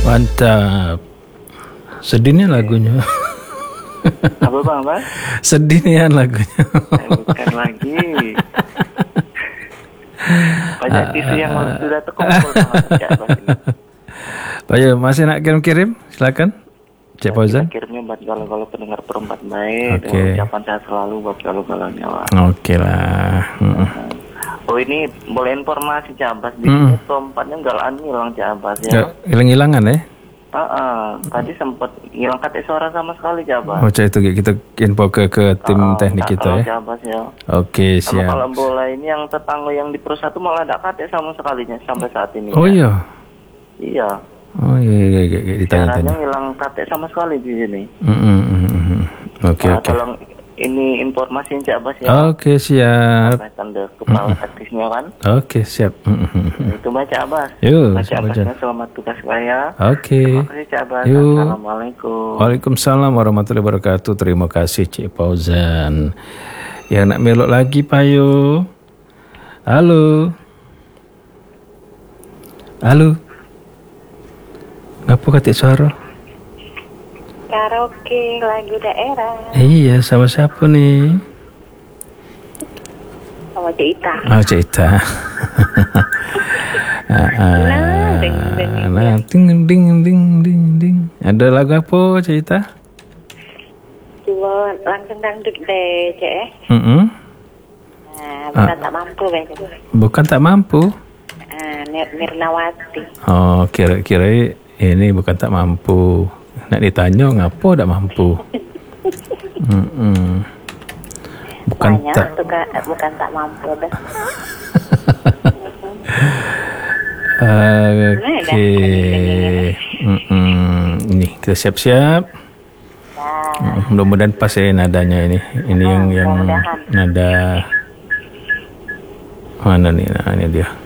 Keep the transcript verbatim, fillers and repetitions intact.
Mantap. Sedih nih lagunya. Apa bang, bang? Sedih nih lagunya. Eh, bukan lagi. Banyak tisu yang sudah terkumpul sama Cak Bas ini. Pak Yo, masih nak kirim-kirim? Silakan. Cik Fauzan. Kirimnya buat galau-galau pendengar perempat baik. Oke. Ucapan saya selalu buat galau-galaunya, Wak. Oke lah. Mm. Oh ini boleh informasi Cak Bas. Di Mm. sini perempatnya galaan hilang Cak Bas ya. Hilang-hilangan ya? Ah, ah. Tadi sempat hilang kata suara sama sekali Cak Bas. Oh, itu kita info ke ke tim Ah, teknik tak kita tahu, ya. Cak Bas, ya. Oke, Sama siap. kalau bola ini yang tetangga yang di Pro satu malah ada kate sama sekalinya sampai saat ini. Oh ya. iya. Iya. Oh iya iya iya, iya. Ditanya-tanya. Caranya hilang kate sama sekali di sini. Mm, mm, mm, mm. Oke Nah, oke. tolong ini informasi Cak Bas ya. Oke, siap. Sampaikan ke kepala teknisnya kan. Oke, siap. Mm, mm, mm. Itu mah Cak Bas. Yuk, Cak sama aja. Basnya selamat tugas saya. Oke. Terima kasih Cak Bas. Yuk. Assalamualaikum. Waalaikumsalam warahmatullahi wabarakatuh. Terima kasih Cik Fauzan. Yang nak melok lagi Payo. Halo. Halo. Ngapa katik suara? Karaoke lagu daerah Iya, sama siapa nih? sama Cik Ita. Oh, Cik Ita. Ah, ah. Nah, ding, ding, Nah, ding ding ding ding ding. Ada lagu apa Cik Ita? Coba langsung dangdut deh, Cik. eh. Mm-mm. Nah, bukan tak mampu, Bang. Bukan tak mampu. Ah, Mir- Mirnawati. Oh, kira-kira ini bukan tak mampu. Nak ditanya ngapa tak mampu? Mm-mm. Bukan Banyak tak. tuh, Kak. Bukan tak mampu dah. Oke. Mm-mm. Ini kita siap-siap. Nah, Mm, Mudah-mudahan pas ya nadanya ini. Ini yang yang mudah-mudahan. nada mana nih? Nah, ini dia.